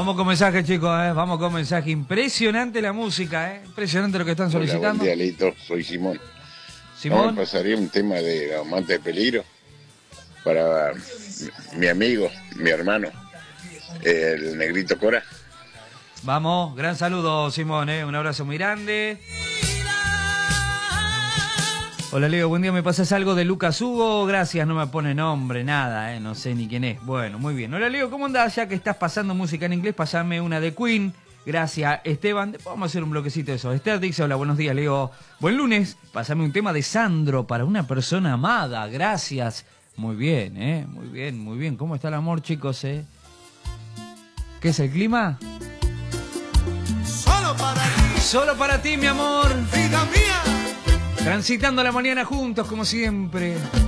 Vamos con mensaje, chicos, vamos con mensaje. Impresionante la música, impresionante lo que están solicitando. Hola, buen día, Lito. Soy Simón. Simón. Me pasaría un tema de Amante de Peligro para mi amigo, mi hermano, el Negrito Cora. Vamos, gran saludo, Simón, un abrazo muy grande. Hola, Leo, buen día, ¿me pasas algo de Lucas Hugo? Gracias, no me pone nombre, nada, no sé ni quién es. Bueno, muy bien. Hola, Leo, ¿cómo andás? Ya que estás pasando música en inglés, pasame una de Queen. Gracias, Esteban. Vamos a hacer un bloquecito de eso. Esther dice, hola, buenos días, Leo. Buen lunes, pasame un tema de Sandro para una persona amada. Gracias. Muy bien, muy bien, muy bien. ¿Cómo está el amor, chicos, ¿Qué es el clima? Solo para ti. Solo para ti, mi amor. Vida mía. Transitando la mañana juntos, como siempre.